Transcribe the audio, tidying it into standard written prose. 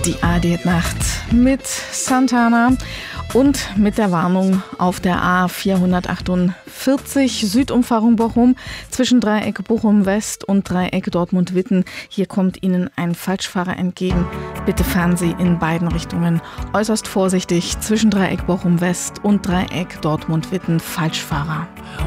Die ARD-Nacht mit Santana und mit der Warnung auf der A448 Südumfahrung Bochum zwischen Dreieck Bochum West und Dreieck Dortmund-Witten. Hier kommt Ihnen ein Falschfahrer entgegen. Bitte fahren Sie in beiden Richtungen äußerst vorsichtig zwischen Dreieck Bochum West und Dreieck Dortmund-Witten. Falschfahrer.